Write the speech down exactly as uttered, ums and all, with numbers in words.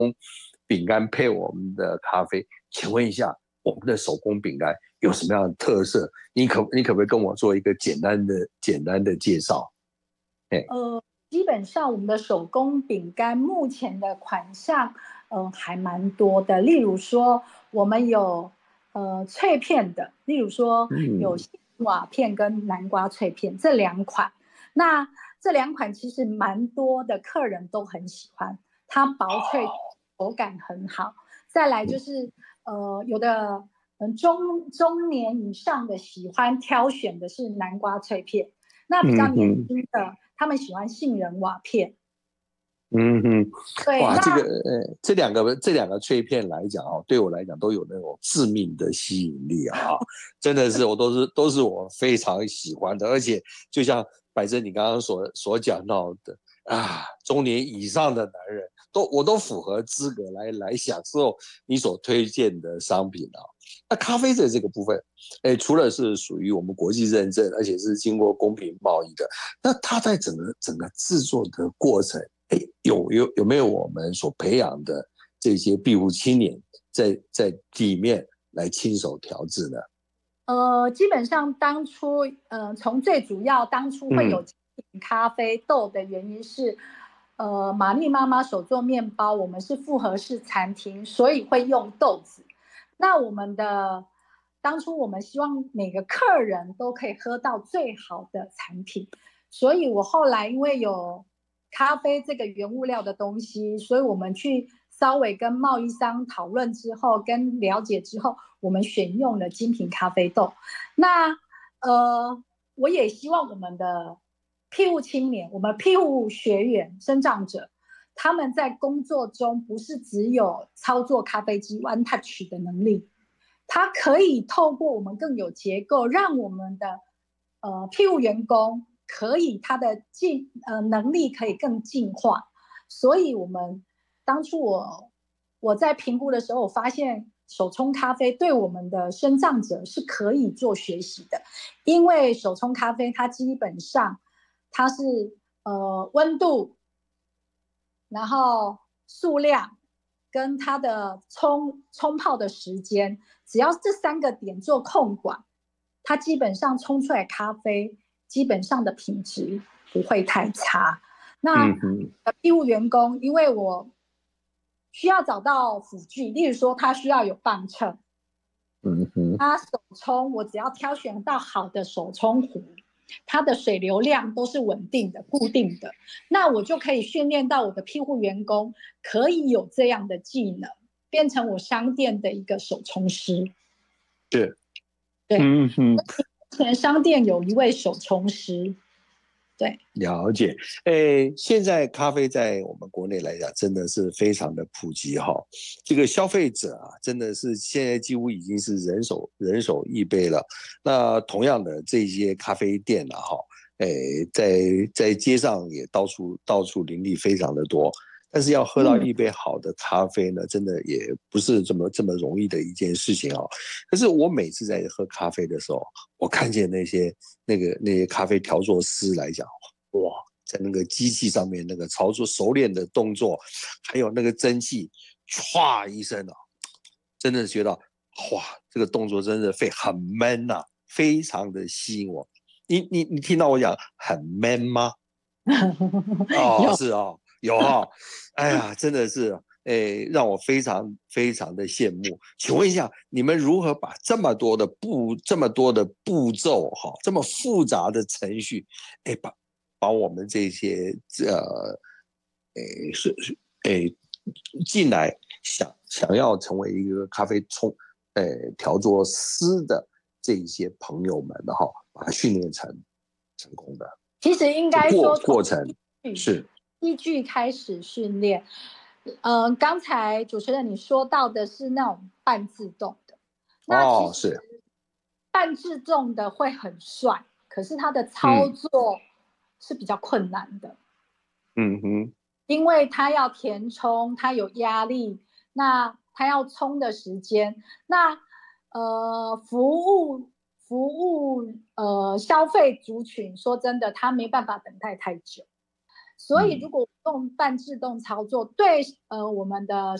饼干配我们的咖啡，请问一下，我们的手工饼干有什么样的特色？你可你可不可以跟我做一个简单的简单的介绍？ 呃，基本上我们的手工饼干目前的款项，呃，还蛮多的。例如说，我们有呃脆片的，例如说有嗯， 瓦片跟南瓜脆片这两款。那这两款其实蛮多的客人都很喜欢，它薄脆，口感很好。再来就是呃有的嗯中中年以上的喜欢挑选的是南瓜脆片。那比较年嗯哼， 轻的，他们喜欢杏仁瓦片。 嗯哼， 对， 哇，这个那呃，这两个这两个脆片来讲哦，对我来讲都有那种致命的吸引力啊，真的是我都是都是我非常喜欢的，而且就像百珍你刚刚所所讲到的啊，中年以上的男人都我都符合资格来来享受你所推荐的商品啊。那咖啡的这个部分，哎，除了是属于我们国际认证，而且是经过公平贸易的，那它在整个整个制作的过程。哎，有有有没有我们所培养的这些庇护青年在在里面来亲手调制呢？ 呃，基本上当初，呃，从最主要当初会有嗯咖啡豆的原因是，呃，玛丽妈妈手做面包，我们是复合式餐厅，所以会用豆子。那我们的当初我们希望每个客人都可以喝到最好的产品，所以我后来因为有咖啡这个原物料的东西，所以我们去稍微跟贸易商讨论之后，跟了解之后，我们选用了精品咖啡豆。那呃，我也希望我们的庇护青年，我们庇护学员、生长者，他们在工作中不是只有操作咖啡机 one touch 的能力，他可以透过我们更有结构，让我们的呃庇护员工可以他的进呃能力可以更进化。所以我们当初我我在评估的时候，我发现手冲咖啡对我们的身障者是可以做学习的，因为手冲咖啡它基本上它是呃温度，然后数量跟它的冲冲泡的时间，只要这三个点做控管，它基本上冲出来咖啡基本上的品质不会太差。那嗯哼义务员工，因为我需要找到辅具，例如说他需要有磅秤， 嗯哼， 他手冲，我只要挑选到好的手冲壶，它的水流量都是稳定的、固定的，那我就可以训练到我的庇护员工可以有这样的技能，变成我商店的一个手冲师。 是， 对， 嗯哼。 目前商店有一位手冲师。对， 了解，诶，现在咖啡在我们国内来讲，真的是非常的普及哈。这个消费者啊，真的是现在几乎已经是人手人手一杯了。那同样的，这些咖啡店啊，哈，诶，在在街上也到处到处林立，非常的多。但是要喝到嗯， 一杯好的咖啡呢，真的也不是这么这么容易的一件事情啊。可是我每次在喝咖啡的时候，我看见那些那个那些咖啡调作师来讲。哇，在那个机器上面那个操作熟练的动作，还有那个蒸汽，唰一声啊，真的觉得哇，这个动作真的非很 man 呐、啊，非常的吸引我。你你你听到我讲很 man 吗？哦， 有。 是哦，有哈、哦，哎呀，真的是，哎，让我非常非常的羡慕。请问一下，你们如何把这么多的步、这么多的步骤，哈，这么复杂的程序，哎，把把我们这些呃，哎是是哎进来想想要成为一个咖啡冲，哎调作师的这一些朋友们的哈，把它训练成成功的其实应这过该说从过程是。 依据开始训练。呃，刚才主持人你说到的是那种半自动的，那其哦， 实是， 半自动的会很帅，可是它的操嗯作是比较困难的， 嗯哼， 因为它要填充，它有压力，那它要冲的时间，那呃服务服务呃消费族群，说真的，他没办法等待太久。 所以如果用半自动操作，对呃我们的